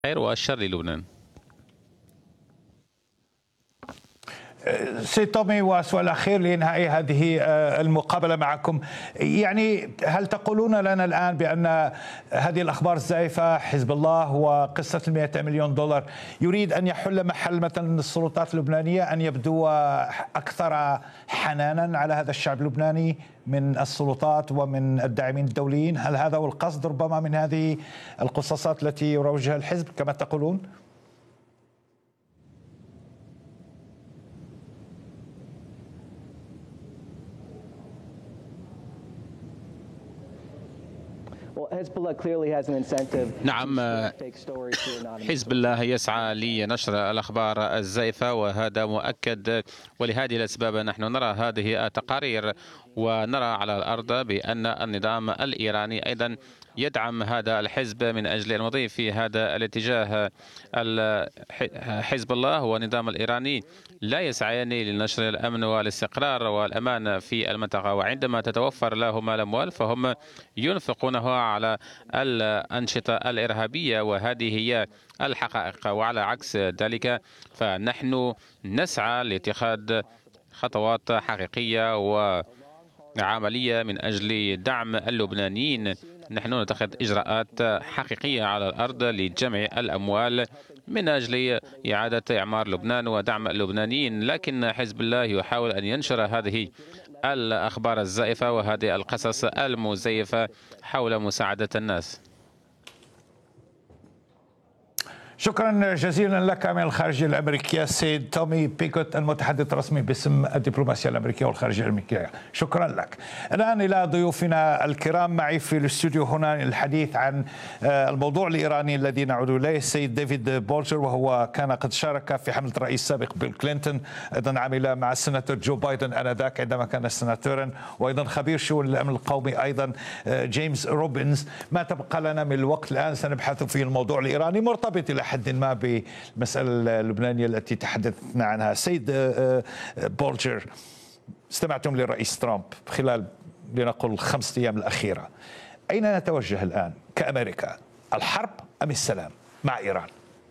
خير والشر للبنان. سيد تومي، وسؤال أخير لإنهاء هذه المقابلة معكم، يعني هل تقولون لنا الآن بأن هذه الأخبار الزائفة حزب الله وقصة 200 مليون دولار يريد أن يحل محل مثلا السلطات اللبنانية أن يبدو أكثر حنانا على هذا الشعب اللبناني من السلطات ومن الداعمين الدوليين؟ هل هذا هو القصد ربما من هذه القصاصات التي يروجها الحزب كما تقولون؟ نعم، حزب الله يسعى لنشر الأخبار الزائفة وهذا مؤكد، ولهذه الأسباب نحن نرى هذه التقارير ونرى على الأرض بأن النظام الإيراني أيضا يدعم هذا الحزب من أجل المضي في هذا الاتجاه. حزب الله والنظام الإيراني لا يسعيان لنشر الأمن والاستقرار والأمان في المنطقة، وعندما تتوفر لهم الأموال فهم ينفقونها على الأنشطة الإرهابية، وهذه هي الحقائق. وعلى عكس ذلك فنحن نسعى لاتخاذ خطوات حقيقية وعملية من أجل دعم اللبنانيين. نحن نتخذ إجراءات حقيقية على الأرض لجمع الأموال من أجل إعادة إعمار لبنان ودعم اللبنانيين، لكن حزب الله يحاول أن ينشر هذه الأخبار الزائفة وهذه القصص المزيفة حول مساعدة الناس. شكرا جزيلا لك من الخارجية الأمريكية السيد تومي بيكوت، المتحدث الرسمي باسم الدبلوماسية الأمريكية والخارجية الأمريكية. شكرا لك. الآن إلى ضيوفنا الكرام معي في الاستوديو هنا الحديث عن الموضوع الإيراني الذي نعود إليه. السيد ديفيد بولجر، وهو كان قد شارك في حملة الرئيس السابق بيل كلينتون، أيضا عمل مع السناتور جو بايدن آنذاك عندما كان سناتورا، وأيضا خبير شؤون الأمن القومي أيضا جيمس روبنز. ما تبقى لنا من الوقت الآن سنبحث في الموضوع الإيراني مرتبط إلى حد ما بالمسألة اللبنانية التي تحدثنا عنها. سيد بولجر، استمعتم للرئيس ترامب خلال لنقل 5 أيام الأخيرة، أين نتوجه الآن كأمريكا؟ الحرب أم السلام مع إيران؟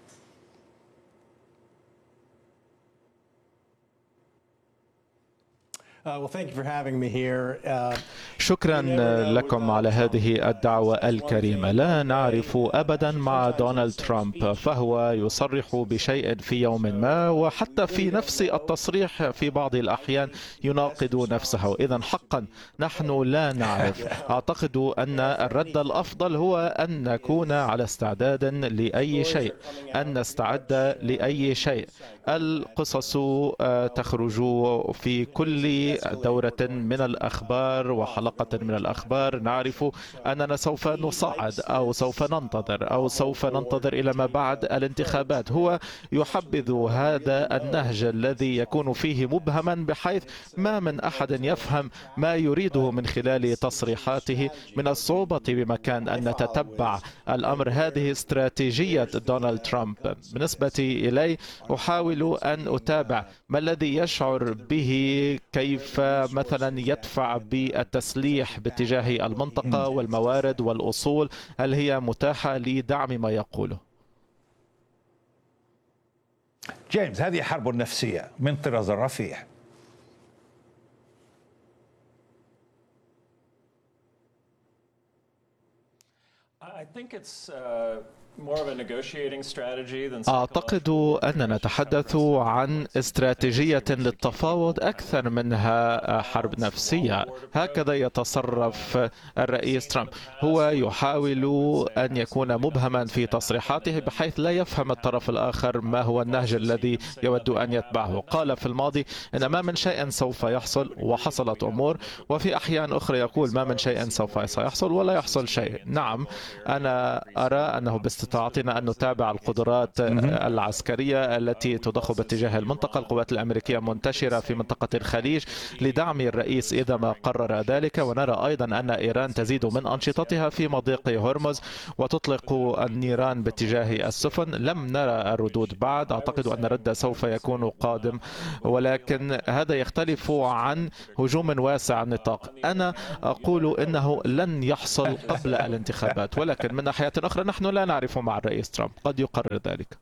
شكرا لكم على هذه الدعوة الكريمة. لا نعرف أبدا مع دونالد ترامب، فهو يصرح بشيء في يوم ما وحتى في نفس التصريح في بعض الأحيان يناقض نفسه. إذن حقا نحن لا نعرف. أعتقد أن الرد الأفضل هو أن نكون على استعداد لأي شيء، أن نستعد لأي شيء. القصص تخرج في كل دورة من الأخبار وحلقة من الأخبار. نعرف أننا سوف نصعد أو سوف ننتظر أو سوف ننتظر إلى ما بعد الانتخابات. هو يحبذ هذا النهج الذي يكون فيه مبهما بحيث ما من أحد يفهم ما يريده من خلال تصريحاته. من الصعوبة بمكان أن نتتبع الأمر. هذه استراتيجية دونالد ترامب. بالنسبة إلي أحاول أن أتابع ما الذي يشعر به، كيف مثلا يدفع بالتسليح باتجاه المنطقة والموارد والأصول، هل هي متاحة لدعم ما يقوله؟ جيمس، هذه حرب نفسية من طراز رفيع. أعتقد أننا نتحدث عن استراتيجية للتفاوض أكثر منها حرب نفسية. هكذا يتصرف الرئيس ترامب. هو يحاول أن يكون مبهما في تصريحاته بحيث لا يفهم الطرف الآخر ما هو النهج الذي يود أن يتبعه. قال في الماضي أن ما من شيء سوف يحصل وحصلت أمور، وفي أحيان أخرى يقول ما من شيء سوف سيحصل ولا يحصل شيء. نعم، أنا أرى أنه باستطاعتنا أن نتابع القدرات العسكرية التي تضخ باتجاه المنطقة. القوات الأمريكية منتشرة في منطقة الخليج لدعم الرئيس إذا ما قرر ذلك، ونرى أيضا أن إيران تزيد من أنشطتها في مضيق هرمز وتطلق النيران باتجاه السفن. لم نرى الردود بعد. أعتقد أن الرد سوف يكون قادم، ولكن هذا يختلف عن هجوم واسع النطاق. أنا أقول إنه لن يحصل قبل الانتخابات، ولكن من ناحية أخرى نحن لا نعرف يقف مع الرئيس ترامب، قد يقرر ذلك.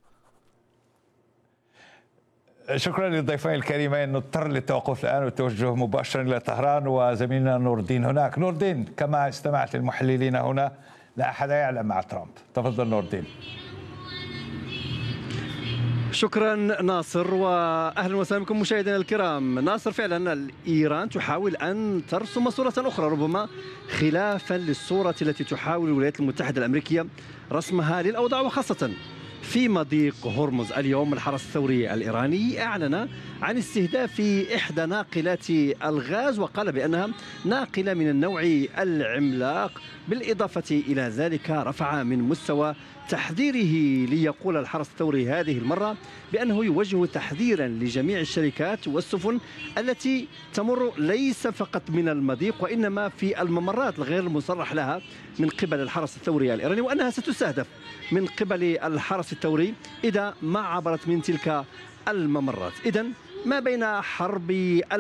شكرا للضيفين الكريمين. نضطر للتوقف الآن والتوجه مباشرا إلى طهران وزميلنا نور الدين هناك. نور الدين، كما استمعت للمحللين هنا لا أحد يعلم مع ترامب. تفضل نور الدين. شكرا ناصر، واهلا وسهلا بكم مشاهدينا الكرام. ناصر، فعلا ايران تحاول ان ترسم صوره اخرى ربما خلافا للصوره التي تحاول الولايات المتحده الامريكيه رسمها للاوضاع، وخاصه في مضيق هرمز. اليوم الحرس الثوري الإيراني أعلن عن استهداف إحدى ناقلات الغاز، وقال بأنها ناقلة من النوع العملاق. بالإضافة إلى ذلك رفع من مستوى تحذيره، ليقول الحرس الثوري هذه المرة بأنه يوجه تحذيرا لجميع الشركات والسفن التي تمر ليس فقط من المضيق وإنما في الممرات الغير المصرح لها من قبل الحرس الثوري الإيراني، وأنها ستستهدف من قبل الحرس الثوري إذا ما عبرت من تلك الممرات. إذن ما بين حرب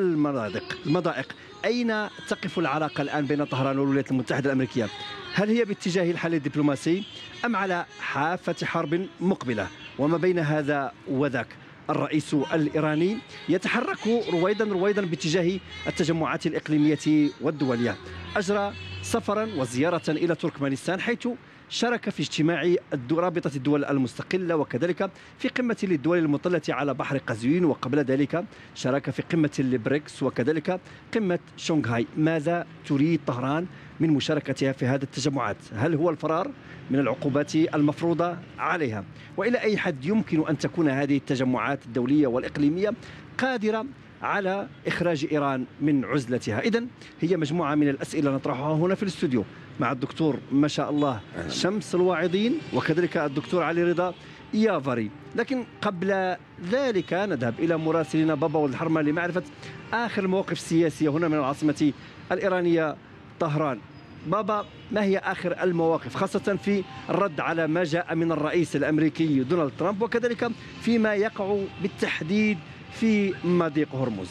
المضائق، أين تقف العلاقة الآن بين طهران والولايات المتحدة الأمريكية؟ هل هي باتجاه الحل الدبلوماسي أم على حافة حرب مقبلة؟ وما بين هذا وذاك الرئيس الإيراني يتحرك رويدا باتجاه التجمعات الإقليمية والدولية. أجرى سفرا وزيارة إلى تركمانستان، حيث شارك في اجتماع رابطة الدول المستقلة، وكذلك في قمة للدول المطلة على بحر قزوين، وقبل ذلك شارك في قمة البريكس وكذلك قمة شنغهاي. ماذا تريد طهران من مشاركتها في هذه التجمعات؟ هل هو الفرار من العقوبات المفروضة عليها؟ وإلى أي حد يمكن أن تكون هذه التجمعات الدولية والإقليمية قادرة على إخراج إيران من عزلتها؟ إذن هي مجموعة من الأسئلة نطرحها هنا في الاستوديو مع الدكتور ما شاء الله شمس الواعظين، وكذلك الدكتور علي رضا يافري. لكن قبل ذلك نذهب إلى مراسلنا بابا ولد الحرمة لمعرفة آخر المواقف السياسية هنا من العاصمة الإيرانية طهران. بابا، ما هي آخر المواقف، خاصة في الرد على ما جاء من الرئيس الأمريكي دونالد ترامب، وكذلك فيما يقع بالتحديد في مضيق هرمز؟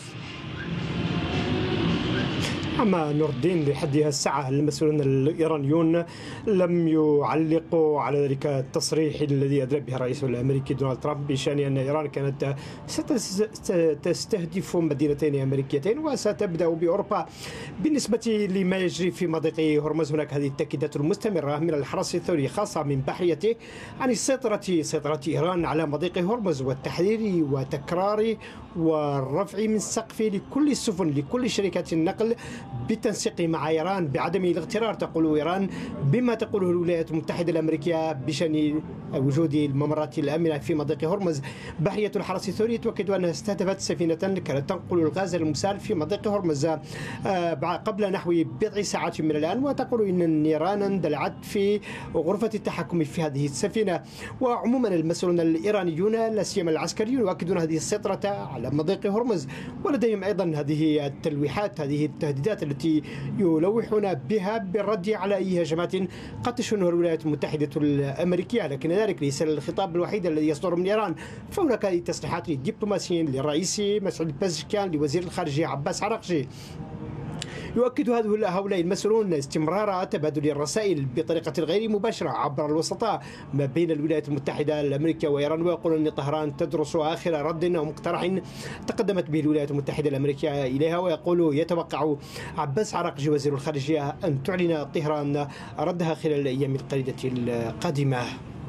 أما نور الدين، لحد الساعة المسؤولون الإيرانيون لم يعلقوا على ذلك التصريح الذي أدلى به الرئيس الأمريكي دونالد ترامب بشأن أن إيران كانت ستستهدف مدينتين أمريكيتين وستبدأ بأوروبا. بالنسبة لما يجري في مضيق هرمز، هناك هذه التأكيدات المستمرة من الحرس الثوري خاصة من بحريته عن سيطرة إيران على مضيق هرمز، والتحذير وتكرار والرفع من السقف لكل السفن لكل شركات النقل بالتنسيق مع إيران بعدم الاغترار، تقول إيران، بما تقوله الولايات المتحدة الأمريكية بشأن وجود الممرات الآمنة في مضيق هرمز. بحرية الحرس الثوري تؤكد أنها استهدفت سفينة كانت تنقل الغاز المسال في مضيق هرمز قبل نحو بضع ساعات من الآن، وتقول إن إيران اندلعت في غرفة التحكم في هذه السفينة. وعموما المسؤولون الإيرانيون لا سيما العسكريون يؤكدون هذه السيطرة على مضيق هرمز، ولديهم أيضا هذه التلويحات، هذه التهديدات التي يلوحون بها بالرد على أي هجمات قد تشنها الولايات المتحدة الأمريكية. لكن ذلك ليس الخطاب الوحيد الذي يصدر من إيران، فهناك تصريحات للدبلوماسيين، للرئيس مسعود بازشكيان، لوزير الخارجية عباس عراقجي. يؤكد هؤلاء المسؤولون استمرار تبادل الرسائل بطريقة غير مباشرة عبر الوسطاء ما بين الولايات المتحدة الأمريكية وإيران، ويقول أن طهران تدرس آخر رد أو مقترح تقدمت به الولايات المتحدة الأمريكية إليها. ويقول يتوقع عباس عراقجي وزير الخارجية أن تعلن طهران ردها خلال الأيام القليلة القادمة.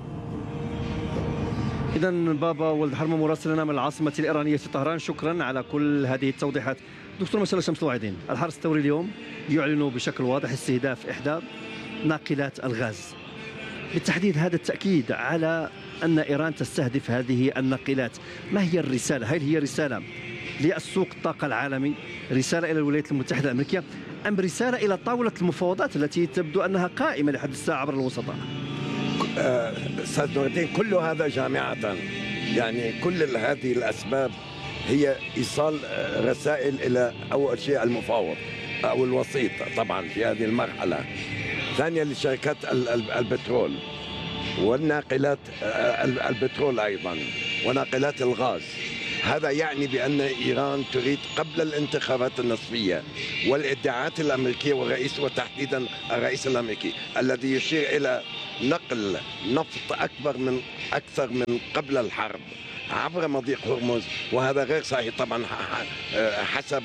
إذن بابا ولد حرمة مراسلنا من العاصمة الإيرانية في طهران، شكرا على كل هذه التوضيحات. دكتور مسألة شمس الواعظين، الحرس الثوري اليوم يعلن بشكل واضح استهداف إحدى ناقلات الغاز، بالتحديد هذا التأكيد على أن إيران تستهدف هذه الناقلات. ما هي الرسالة؟ هل هي رسالة للسوق الطاقة العالمي، رسالة إلى الولايات المتحدة الأمريكية، أم رسالة إلى طاولة المفاوضات التي تبدو أنها قائمة لحد الساعة عبر الوسطاء؟ أستاذ نور الدين، كل هذا جامعة، يعني كل هذه الأسباب هي إيصال رسائل إلى أول شيء المفاوض أو الوسيط طبعا في هذه المرحلة، ثانيا لشركات البترول والناقلات البترول أيضا وناقلات الغاز. هذا يعني بأن إيران تريد قبل الانتخابات النصفية والادعاءات الأمريكية والرئيس، وتحديدا الرئيس الأمريكي الذي يشير إلى نقل نفط أكثر من قبل الحرب عبر مضيق هرمز، وهذا غير صحيح طبعا حسب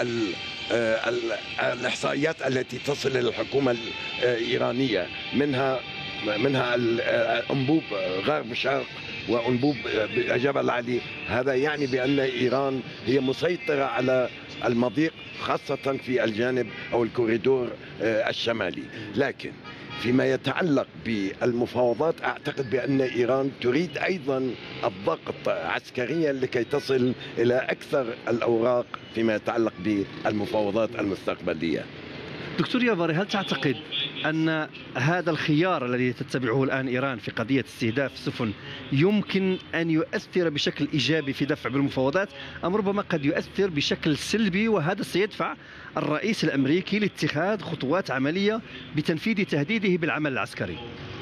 الإحصائيات التي تصل إلى الحكومة الإيرانية، منها أنبوب غرب شرق وأنبوب جبل علي. هذا يعني بأن إيران هي مسيطرة على المضيق خاصة في الجانب أو الكوريدور الشمالي. لكن فيما يتعلق بالمفاوضات أعتقد بأن إيران تريد أيضا الضغط عسكريا لكي تصل إلى أكثر الأوراق فيما يتعلق بالمفاوضات المستقبلية. دكتور يافاري، هل تعتقد أن هذا الخيار الذي تتبعه الآن إيران في قضية استهداف السفن يمكن أن يؤثر بشكل إيجابي في دفع بالمفاوضات، أم ربما قد يؤثر بشكل سلبي، وهذا سيدفع الرئيس الأمريكي لاتخاذ خطوات عملية بتنفيذ تهديده بالعمل العسكري؟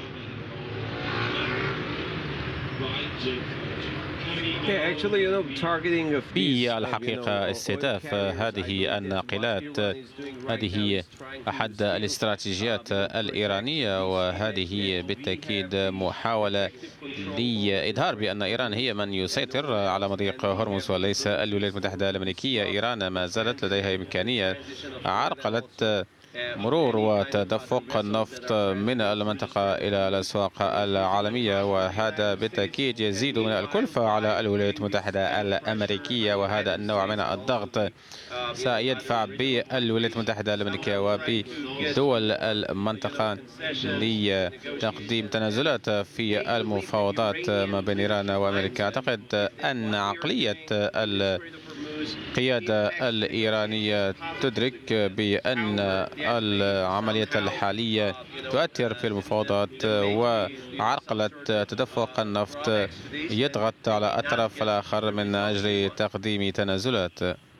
في الحقيقة استهداف هذه الناقلات هذه أحد الاستراتيجيات الإيرانية، وهذه بالتأكيد محاولة لإظهار بأن إيران هي من يسيطر على مضيق هرمز وليس الولايات المتحدة الأمريكية. إيران ما زالت لديها إمكانية عرقلة مرور وتدفق النفط من المنطقة إلى الأسواق العالمية، وهذا بالتأكيد يزيد من الكلفة على الولايات المتحدة الأمريكية، وهذا النوع من الضغط سيدفع بالولايات المتحدة الأمريكية وبدول المنطقة لتقديم تنازلات في المفاوضات ما بين إيران وأمريكا. أعتقد أن عقلية القيادة الإيرانية تدرك بأن العملية الحالية تؤثر في المفاوضات، وعرقلة تدفق النفط يضغط على الطرف الآخر من أجل تقديم تنازلات.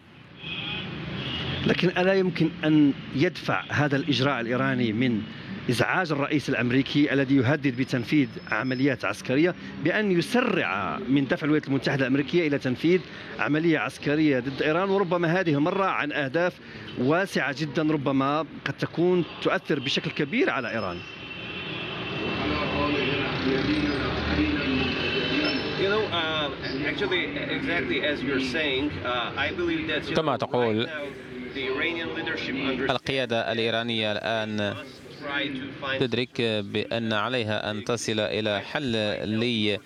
لكن ألا يمكن أن يدفع هذا الإجراء الإيراني من إزعاج الرئيس الأمريكي الذي يهدد بتنفيذ عمليات عسكرية بأن يسرع من دفع الولايات المتحدة الأمريكية إلى تنفيذ عملية عسكرية ضد إيران، وربما هذه المرة عن أهداف واسعة جدا ربما قد تكون تؤثر بشكل كبير على إيران؟ كما تقول، القيادة الإيرانية الآن تدرك بأن عليها أن تصل إلى حل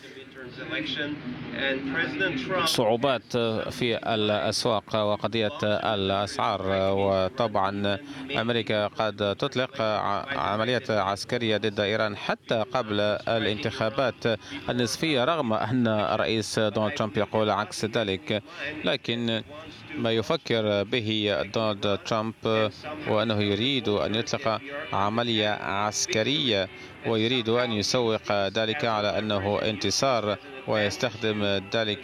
صعوبات في الأسواق وقضية الأسعار. وطبعا أمريكا قد تطلق عمليات عسكرية ضد إيران حتى قبل الانتخابات النصفية، رغم أن الرئيس دونالد ترامب يقول عكس ذلك. لكن ما يفكر به دونالد ترامب وأنه يريد أن يطلق عملية عسكرية، ويريد أن يسوق ذلك على أنه انتصار، ويستخدم ذلك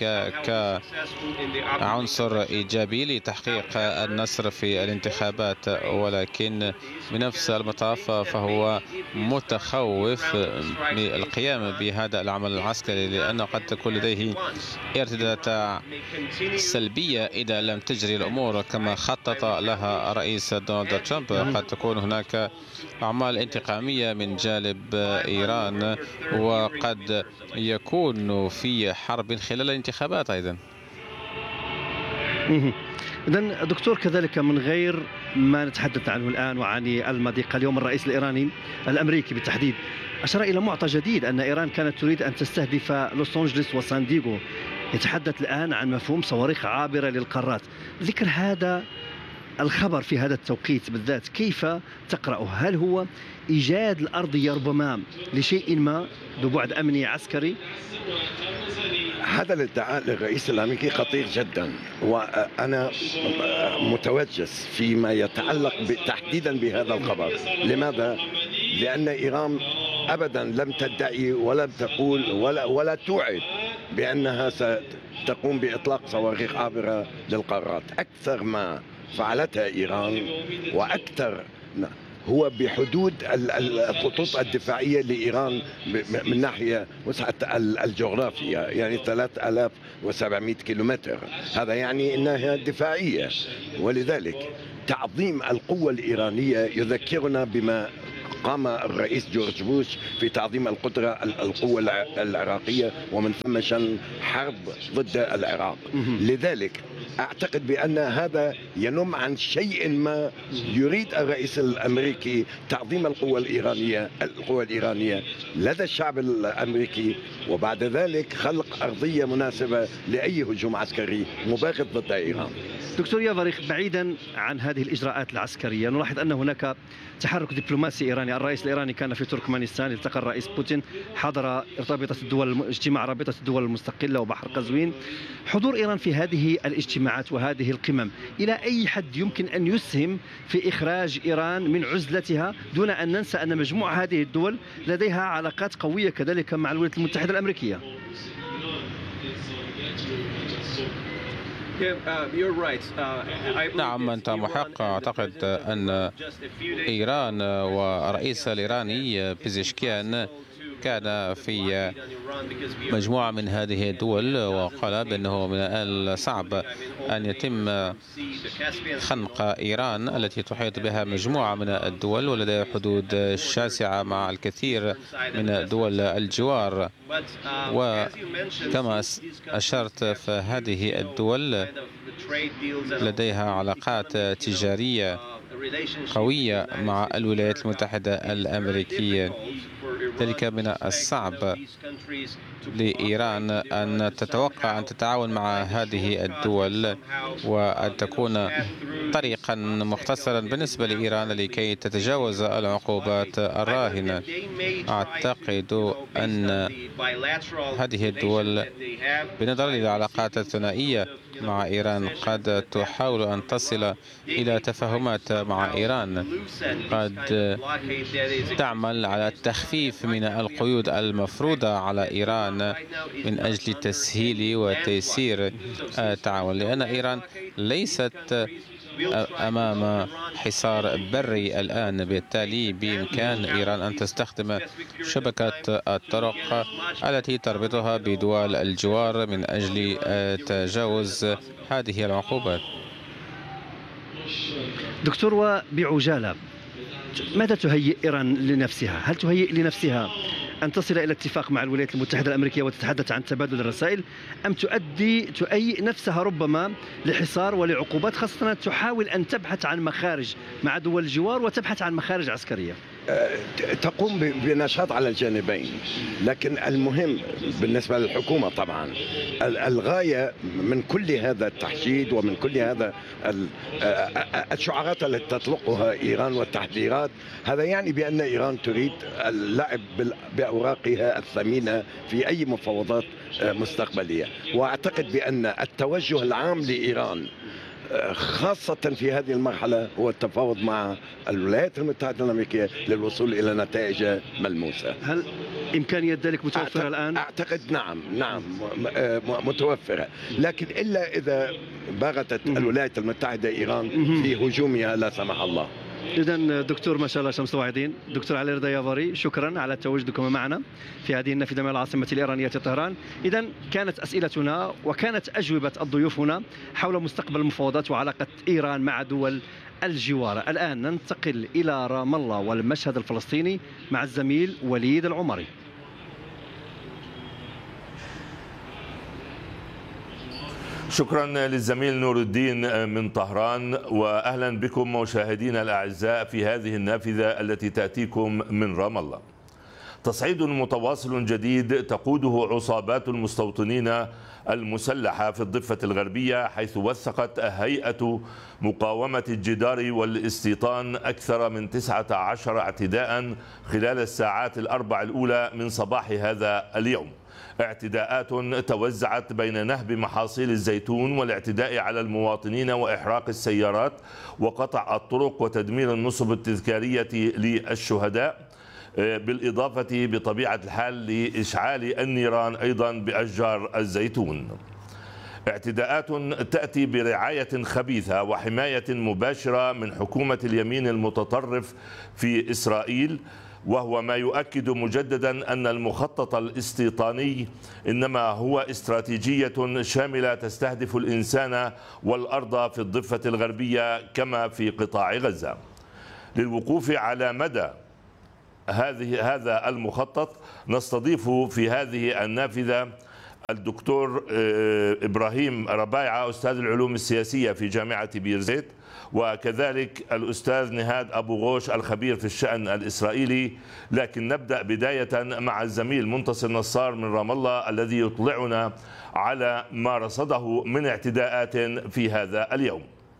كعنصر إيجابي لتحقيق النصر في الانتخابات. ولكن بنفس المطاف فهو متخوف من القيام بهذا العمل العسكري، لأن قد تكون لديه ارتدادات سلبية إذا لم تجري الأمور كما خطط لها الرئيس دونالد ترامب. قد تكون هناك أعمال انتقامية من جانب إيران، وقد يكون في حرب خلال الانتخابات أيضا. إذن دكتور، كذلك من غير ما نتحدث عنه الآن وعن المضيق، اليوم الرئيس الأمريكي بالتحديد أشار إلى معطى جديد أن إيران كانت تريد أن تستهدف لوس أنجلوس وسان ديغو. يتحدث الآن عن مفهوم صواريخ عابرة للقارات. ذكر هذا الخبر في هذا التوقيت بالذات كيف تقرأه؟ هل هو إيجاد الأرضية ربما لشيء ما ذو بعد أمني عسكري؟ هذا الادعاء للرئيس الأمريكي خطير جدا، وأنا متوجس فيما يتعلق تحديدا بهذا الخبر. لماذا؟ لأن إيران أبدا لم تدعي ولم تقول ولا توعد بأنها ستقوم بإطلاق صواريخ عابرة للقارات. أكثر ما فعلتها إيران وأكثر هو بحدود الخطوط الدفاعية لإيران من ناحية وسعة الجغرافية، يعني 3700 كيلومتر. هذا يعني أنها دفاعية، ولذلك تعظيم القوة الإيرانية يذكرنا بما قام الرئيس جورج بوش في تعظيم القوة العراقية، ومن ثم شن حرب ضد العراق. لذلك أعتقد بأن هذا ينم عن شيء ما يريد الرئيس الأمريكي تعظيم القوة الإيرانية لدى الشعب الأمريكي، وبعد ذلك خلق أرضية مناسبة لأي هجوم عسكري مباغت ضد إيران. دكتور يافاريخ، بعيدا عن هذه الإجراءات العسكرية نلاحظ أن هناك تحرك دبلوماسي إيراني. الرئيس الإيراني كان في تركمانستان، التقى الرئيس بوتين، حضر اجتماع رابطة الدول المستقلة وبحر قزوين. حضور إيران في هذه الاجتماعات وهذه القمم إلى أي حد يمكن أن يسهم في إخراج إيران من عزلتها، دون أن ننسى أن مجموعة هذه الدول لديها علاقات قوية كذلك مع الولايات المتحدة الأمريكية؟ نعم، أنت محق. أعتقد أن إيران والرئيس الإيراني بيزشكيان كان في مجموعة من هذه الدول وقال بأنه من الصعب أن يتم خنق إيران التي تحيط بها مجموعة من الدول ولديها حدود شاسعة مع الكثير من دول الجوار. وكما أشرت فهذه الدول لديها علاقات تجارية قوية مع الولايات المتحدة الأمريكية. ذلك من الصعب لإيران أن تتوقع أن تتعاون مع هذه الدول وأن تكون طريقا مختصرا بالنسبة لإيران لكي تتجاوز العقوبات الراهنة. أعتقد أن هذه الدول بنظر للعلاقات الثنائية مع إيران قد تحاول أن تصل إلى تفاهمات مع إيران، قد تعمل على التخفيف من القيود المفروضة على إيران من أجل تسهيل وتيسير التعاون، لأن إيران ليست أمام حصار بري الآن. بالتالي بإمكان إيران أن تستخدم شبكة الطرق التي تربطها بدول الجوار من أجل تجاوز هذه العقوبات. دكتور، وبعجالة، ماذا تهيئ إيران لنفسها؟ هل تهيئ لنفسها أن تصل إلى اتفاق مع الولايات المتحدة الأمريكية وتتحدث عن تبادل الرسائل، أم تهيئ نفسها ربما لحصار ولعقوبات، خاصة تحاول أن تبحث عن مخارج مع دول الجوار وتبحث عن مخارج عسكرية؟ تقوم بنشاط على الجانبين، لكن المهم بالنسبة للحكومة طبعا الغاية من كل هذا التحشيد ومن كل هذا الشعارات التي تطلقها إيران والتحذيرات، هذا يعني بأن إيران تريد اللعب بأوراقها الثمينة في أي مفاوضات مستقبلية. وأعتقد بأن التوجه العام لإيران خاصة في هذه المرحلة هو التفاوض مع الولايات المتحدة الأمريكية للوصول إلى نتائج ملموسة. هل إمكانية ذلك متوفرة الآن؟ أعتقد نعم متوفرة، لكن إلا إذا باغتت الولايات المتحدة إيران في هجومها لا سمح الله. إذن دكتور ما شاء الله شمس واعدين، دكتور علي رضا يافاري، شكرا على تواجدكم معنا في هذه النافذة من العاصمة الإيرانية طهران. إذن كانت أسئلتنا وكانت أجوبة الضيوف هنا حول مستقبل المفاوضات وعلاقة إيران مع دول الجوار. الآن ننتقل إلى رام الله والمشهد الفلسطيني مع الزميل وليد العمري. شكرا للزميل نور الدين من طهران، وأهلا بكم مشاهدينا الأعزاء في هذه النافذة التي تأتيكم من رام الله. تصعيد متواصل جديد تقوده عصابات المستوطنين المسلحة في الضفة الغربية، حيث وثقت هيئة مقاومة الجدار والاستيطان أكثر من 19 اعتداء خلال الساعات الأربع الأولى من صباح هذا اليوم. اعتداءات توزعت بين نهب محاصيل الزيتون والاعتداء على المواطنين وإحراق السيارات وقطع الطرق وتدمير النصب التذكارية للشهداء، بالإضافة بطبيعة الحال لإشعال النيران أيضا بأشجار الزيتون. اعتداءات تأتي برعاية خبيثة وحماية مباشرة من حكومة اليمين المتطرف في إسرائيل، وهو ما يؤكد مجددا أن المخطط الاستيطاني إنما هو استراتيجية شاملة تستهدف الإنسان والأرض في الضفة الغربية كما في قطاع غزة. للوقوف على مدى هذا المخطط نستضيف في هذه النافذة الدكتور إبراهيم ربايعة أستاذ العلوم السياسية في جامعة بيرزيت، وكذلك الأستاذ نهاد أبو غوش الخبير في الشأن الإسرائيلي. لكن نبدأ بداية مع الزميل منتصر نصار من رام الله الذي يطلعنا على ما رصده من اعتداءات في هذا اليوم.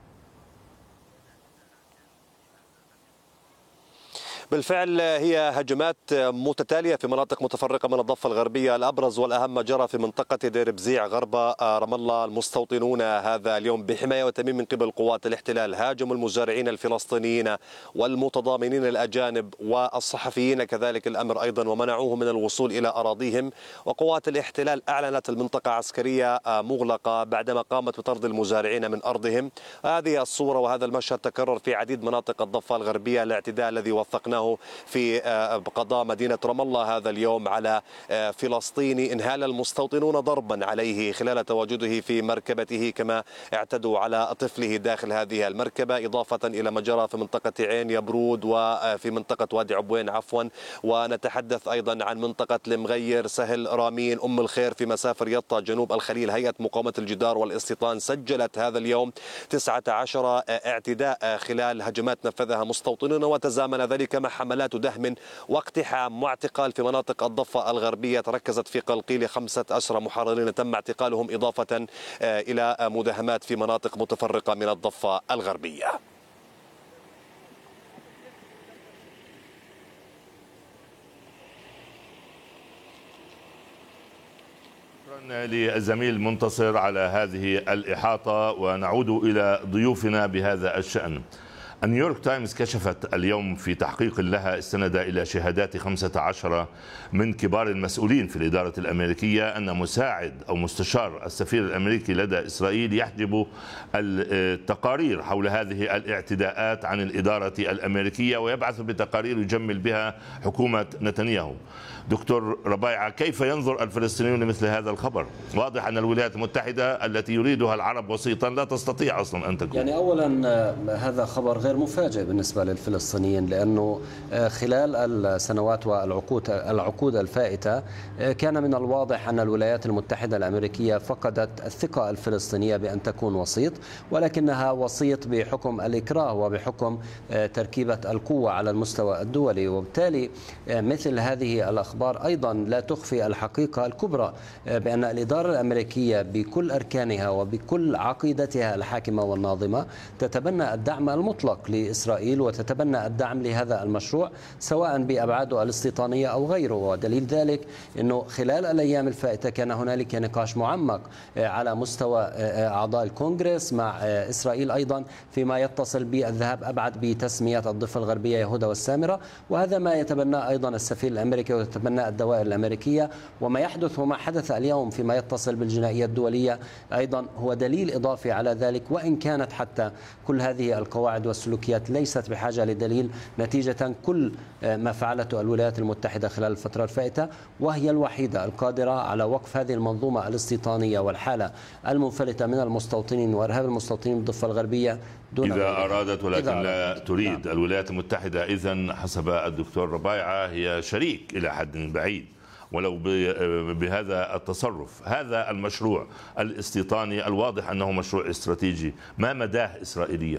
بالفعل هي هجمات متتالية في مناطق متفرقة من الضفة الغربية. الأبرز والأهم ما جرى في منطقة دير بزيع غرب رام الله. المستوطنون هذا اليوم بحماية وتميم من قبل قوات الاحتلال هاجموا المزارعين الفلسطينيين والمتضامنين الأجانب والصحفيين كذلك الأمر أيضا، ومنعوهم من الوصول إلى أراضيهم. وقوات الاحتلال أعلنت المنطقة عسكرية مغلقة بعدما قامت بطرد المزارعين من أرضهم. هذه الصورة وهذا المشهد تكرر في عديد مناطق الضفة الغربية. الاعتداء الذي وثقناه في قضاء مدينة رام الله هذا اليوم على فلسطيني انهال المستوطنون ضربا عليه خلال تواجده في مركبته، كما اعتدوا على طفله داخل هذه المركبة، إضافة إلى ما جرى في منطقة عين يبرود وفي منطقة وادي عبوين ونتحدث أيضا عن منطقة المغير، سهل رامين، أم الخير في مسافر يطا جنوب الخليل. هيئة مقاومة الجدار والاستيطان سجلت هذا اليوم 19 اعتداء خلال هجمات نفذها مستوطنون، وتزامن ذلك مع حملات دهم واقتحام واعتقال في مناطق الضفة الغربية تركزت في قلقيل 5 أسرى محررين تم اعتقالهم، إضافة إلى مداهمات في مناطق متفرقة من الضفة الغربية. شكرا للزميل منتصر على هذه الإحاطة، ونعود إلى ضيوفنا بهذا الشأن. نيويورك تايمز كشفت اليوم في تحقيق لها استند إلى شهادات 15 من كبار المسؤولين في الإدارة الأمريكية أن مساعد أو مستشار السفير الأمريكي لدى إسرائيل يحجب التقارير حول هذه الاعتداءات عن الإدارة الأمريكية ويبعث بتقارير يجمل بها حكومة نتنياهو. دكتور ربايعة، كيف ينظر الفلسطينيون لمثل هذا الخبر؟ واضح أن الولايات المتحدة التي يريدها العرب وسيطا لا تستطيع أصلا أن تكون. يعني أولا هذا خبر غير مفاجئ بالنسبة للفلسطينيين، لأنه خلال السنوات والعقود الفائتة كان من الواضح أن الولايات المتحدة الأمريكية فقدت الثقة الفلسطينية بأن تكون وسيط، ولكنها وسيط بحكم الإكراه وبحكم تركيبة القوة على المستوى الدولي. وبالتالي مثل هذه الأخبار أيضا لا تخفي الحقيقة الكبرى بأن الإدارة الأمريكية بكل أركانها وبكل عقيدتها الحاكمة والناظمة تتبنى الدعم المطلق لإسرائيل وتتبنى الدعم لهذا المشروع سواء بأبعاده الاستيطانية أو غيره. ودليل ذلك أنه خلال الأيام الفائتة كان هنالك نقاش معمق على مستوى أعضاء الكونغرس مع إسرائيل أيضا فيما يتصل بالذهاب أبعد بتسمية الضفة الغربية يهودا والسامرة، وهذا ما يتبناه أيضا السفير الأمريكي ويتبناه الدوائر الأمريكية. وما يحدث وما حدث اليوم فيما يتصل بالجنائية الدولية أيضا هو دليل إضافي على ذلك، وإن كانت حتى كل هذه القواعد والسلوكيات ليست بحاجة لدليل نتيجة كل ما فعلته الولايات المتحدة خلال الفترة الفائتة، وهي الوحيدة القادرة على وقف هذه المنظومة الاستيطانية والحالة المنفلتة من المستوطنين وإرهاب المستوطنين بالضفة الغربية دون إذا أرادت ولكن لا تريد. نعم. الولايات المتحدة إذن حسب الدكتور ربايعة هي شريك إلى حد بعيد ولو بهذا التصرف. هذا المشروع الاستيطاني الواضح أنه مشروع استراتيجي، ما مداه إسرائيليا؟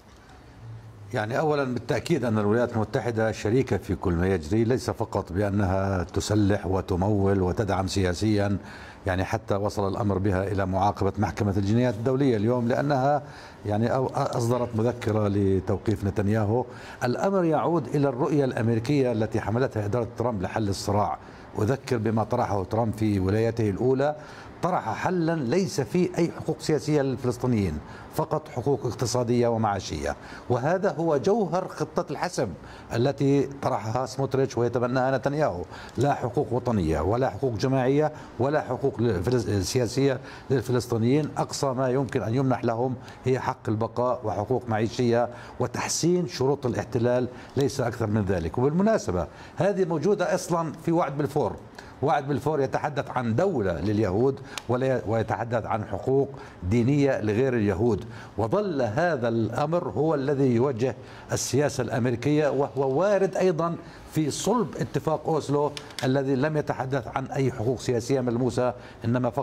يعني أولا بالتأكيد أن الولايات المتحدة شريكة في كل ما يجري، ليس فقط بأنها تسلح وتمول وتدعم سياسيا، يعني حتى وصل الأمر بها إلى معاقبة محكمة الجنايات الدولية اليوم لأنها يعني أصدرت مذكرة لتوقيف نتنياهو. الأمر يعود إلى الرؤية الأمريكية التي حملتها إدارة ترامب لحل الصراع. أذكر بما طرحه ترامب في ولايته الأولى، طرح حلا ليس فيه أي حقوق سياسية للفلسطينيين، فقط حقوق اقتصادية ومعاشية، وهذا هو جوهر خطة الحسم التي طرحها سموتريتش ويتبناها نتنياهو. لا حقوق وطنية ولا حقوق جماعية ولا حقوق سياسية للفلسطينيين، أقصى ما يمكن أن يمنح لهم هي حق البقاء وحقوق معيشية وتحسين شروط الاحتلال، ليس أكثر من ذلك. وبالمناسبة هذه موجودة أصلا في وعد بلفور، وعد بلفور يتحدث عن دولة لليهود ويتحدث عن حقوق دينية لغير اليهود، وظل هذا الأمر هو الذي يوجه السياسة الأمريكية، وهو وارد أيضا في صلب اتفاق أوسلو الذي لم يتحدث عن أي حقوق سياسية ملموسة، إنما فقط